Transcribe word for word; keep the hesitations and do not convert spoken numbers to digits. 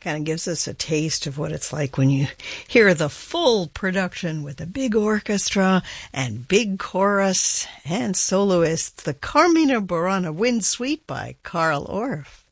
Kind of gives us a taste of what it's like when you hear the full production with a big orchestra and big chorus and soloists. The Carmina Burana Wind Suite by Carl Orff.